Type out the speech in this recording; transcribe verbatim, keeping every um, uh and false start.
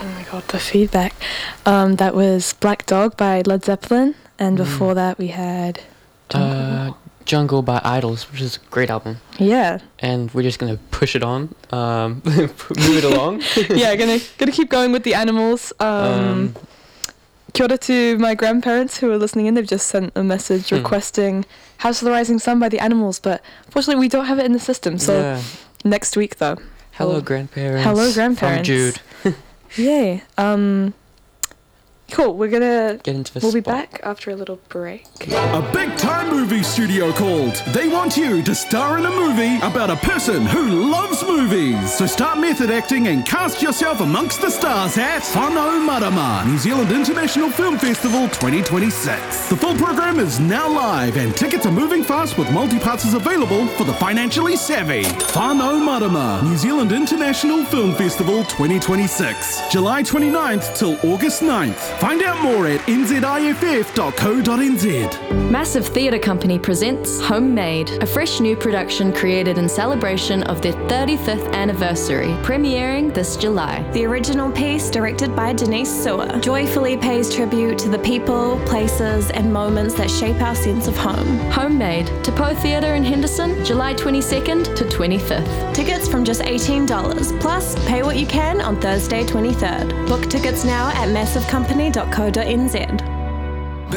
Oh my god, the feedback. Um, that was Black Dog by Led Zeppelin, and before mm. that we had Jungle. Uh, Jungle by Idols, which is a great album. Yeah. And we're just gonna push it on, um, move it along. Yeah, gonna gonna keep going with the Animals. Um, um, kia ora to my grandparents who are listening in. They've just sent a message hmm. requesting House of the Rising Sun by the Animals, but fortunately we don't have it in the system. So yeah. Next week though. Hello, we'll, grandparents. Hello, grandparents. From Jude. Yay. Um, cool. We're gonna get into the We'll spot. be back after a little break. A big time movie studio called. They want you to star in a movie about a person who loves movies. So start method acting and cast yourself amongst the stars at Whanau Marama, New Zealand International Film Festival twenty twenty-six. The full program is now live and tickets are moving fast with multi-passes available for the financially savvy. Whanau Marama, New Zealand International Film Festival twenty twenty-six. July twenty-ninth till August ninth. Find out more at n z i f f dot co dot n z. Massive Theatre Company presents Homemade, a fresh new production created in celebration of their thirty-fifth anniversary, premiering this July. The original piece, directed by Denise Sewer, joyfully pays tribute to the people, places, and moments that shape our sense of home. Homemade, Te Pou Theatre in Henderson, July twenty-second to twenty-fifth. Tickets from just eighteen dollars, plus pay what you can on Thursday twenty-third. Book tickets now at massive company dot co dot n z.